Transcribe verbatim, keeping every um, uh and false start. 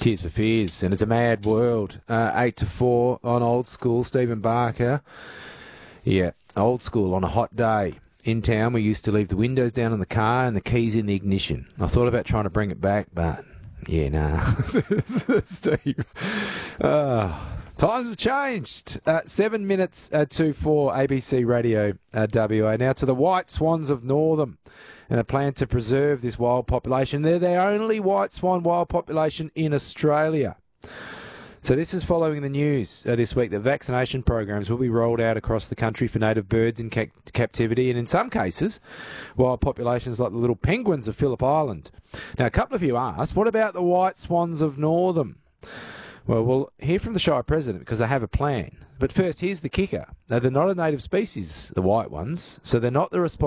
Tears for Fears, and it's a mad world. Uh, eight to four on Old School. Stephen Barker. Yeah, Old School on a hot day. In town, we used to leave the windows down in the car and the keys in the ignition. I thought about trying to bring it back, but yeah, nah. Steve. Uh, times have changed. Uh, seven minutes uh, to four, A B C Radio uh, W A. Now to the white swans of Northam and a plan to preserve this wild population. They're the only white swan wild population in Australia. So this is following the news uh, this week that vaccination programs will be rolled out across the country for native birds in ca- captivity, and in some cases, wild populations like the little penguins of Phillip Island. Now, a couple of you asked, what about the white swans of Northam? Well, we'll hear from the Shire President because they have a plan. But first, here's the kicker. Now, they're not a native species, the white ones, so they're not the responsibility